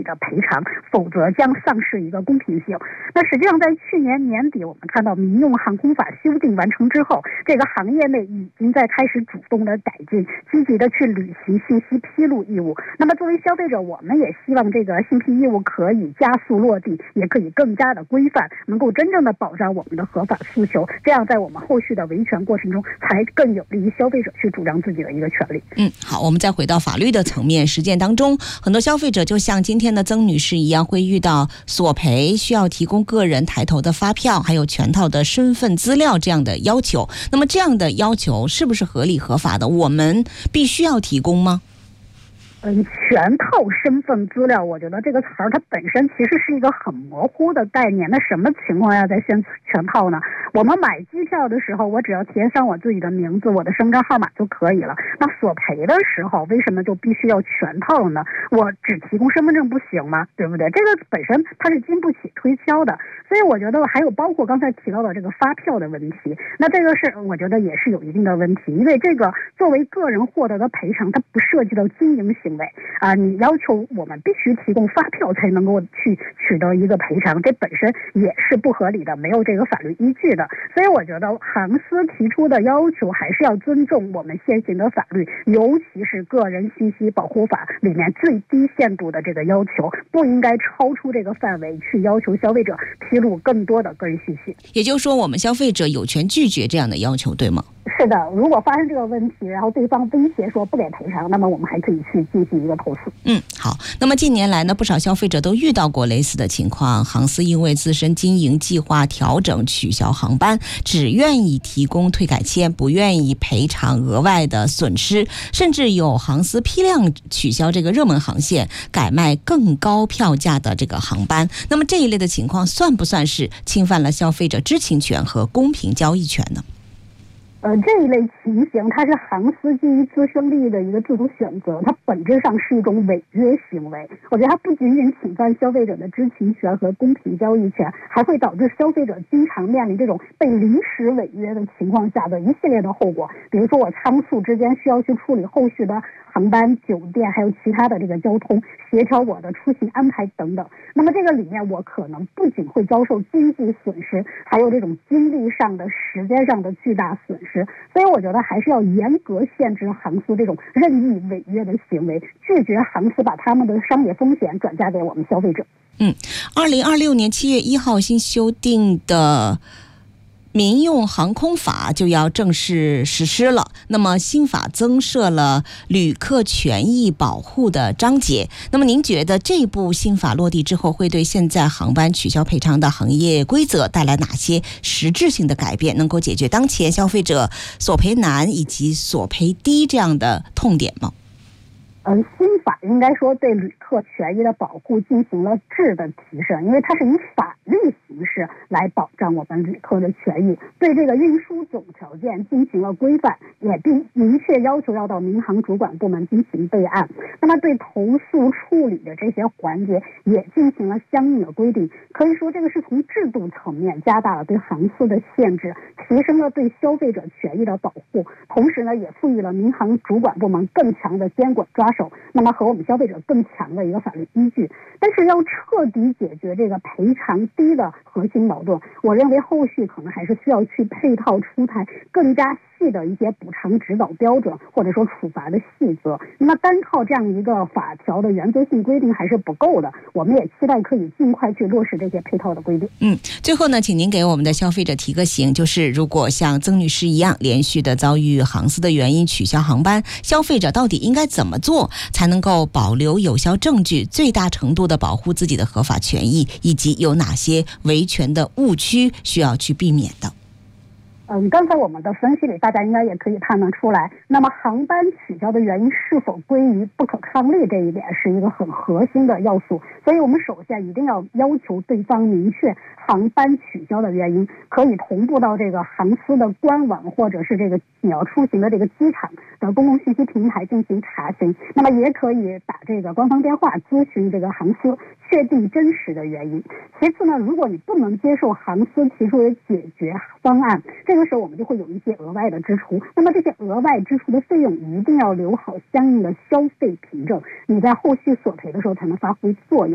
的赔偿，否则将丧失一个公平性。那实际上在去年年底，我们看到民用航空法修订完成之后，这个行业内已经在开始主动的改进，积极的去履行信息披露义务。那么作为消费者，我们也希望这个信披义务可以加速落地，也可以更加的规范，能够真正的保障我们的合法诉求，这样在我们后续的维权过程中才更有利于消费者去主张自己的一个权利。 好，我们再回到法律的层面，实践当中，很多消费者就像今天的曾女士一样，会遇到索赔需要提供个人抬头的发票，还有全套的身份资料这样的要求。那么这样的要求是不是合理合法的？我们必须要提供吗？ 全套身份资料，我觉得这个词儿它本身其实是一个很模糊的概念。那什么情况下才算全套呢？我们买机票的时候，我只要填上我自己的名字、我的身份证号码就可以了。那索赔的时候，为什么就必须要全套呢？我只提供身份证不行吗？对不对？这个本身它是经不起推敲的。所以我觉得还有包括刚才提到的这个发票的问题，那这个是我觉得也是有一定的问题，因为这个作为个人获得的赔偿，它不涉及到经营行为啊，你要求我们必须提供发票才能够去取得一个赔偿，这本身也是不合理的，没有这个法律依据的。所以我觉得航司提出的要求还是要尊重我们现行的法律，尤其是个人信息保护法里面最低限度的这个要求，不应该超出这个范围去要求消费者披露更多的个人信息。 也就是说，我们消费者有权拒绝这样的要求，对吗？ 是的，如果发生这个问题，然后对方威胁说不给赔偿，那么我们还可以去进行一个投诉。 好。那么近年来呢，不少消费者都遇到过类似的情况，航司因为自身经营计划调整取消航班，只愿意提供退改签，不愿意赔偿额外的损失，甚至有航司批量取消这个热门航线，改卖更高票价的这个航班。那么这一类的情况算不算是侵犯了消费者知情权和公平交易权呢？ 这一类情形，它是航司基于自身利益的一个自主选择，它本质上是一种违约行为。我觉得它不仅仅侵犯消费者的知情权和公平交易权，还会导致消费者经常面临这种被临时违约的情况下的一系列的后果。比如说，我仓促之间需要去处理后续的航班、酒店，还有其他的这个交通，协调我的出行安排等等。那么这个里面，我可能不仅会遭受经济损失，还有这种精力上的、时间上的巨大损失。所以我觉得还是要严格限制航司这种任意违约的行为，拒绝航司把他们的商业风险转嫁给我们消费者。 2026年7月1号新修订的民用航空法就要正式实施了。那么新法增设了旅客权益保护的章节。那么您觉得这部新法落地之后，会对现在航班取消赔偿的行业规则带来哪些实质性的改变，能够解决当前消费者索赔难以及索赔低这样的痛点吗？ 新法应该说对旅客权益的保护进行了质的提升，因为它是以法律形式来保障我们旅客的权益，对这个运输总条件进行了规范，也并明确要求要到民航主管部门进行备案。那么对投诉处理的这些环节也进行了相应的规定，可以说这个是从制度层面加大了对航司的限制，提升了对消费者权益的保护，同时呢也赋予了民航主管部门更强的监管抓手，那么和我们消费者更强的一个法律依据。但是要彻底解决这个赔偿低的核心矛盾，我认为后续可能还是需要去配套出台更加细的一些补偿指导标准，或者说处罚的细则。那么单靠这样一个法条的原则性规定还是不够的，我们也期待可以尽快去落实这些配套的规定。 最后呢，请您给我们的消费者提个醒，就是如果像曾女士一样连续的遭遇航司的原因取消航班，消费者到底应该怎么做才能够保留有效证据，最大程度的保护自己的合法权益，以及有哪些维权的误区需要去避免的？ 刚才我们的分析里，大家应该也可以判断出来，那么航班取消的原因是否归于不可抗力，这一点是一个很核心的要素。所以我们首先一定要要求对方明确航班取消的原因，可以同步到这个航司的官网，或者是这个你要出行的这个机场的公共信息平台进行查询。那么也可以打这个官方电话咨询这个航司，确定真实的原因。其次呢，如果你不能接受航司提出的解决方案，这个时候我们就会有一些额外的支出。那么这些额外支出的费用一定要留好相应的消费凭证，你在后续索赔的时候才能发挥作用。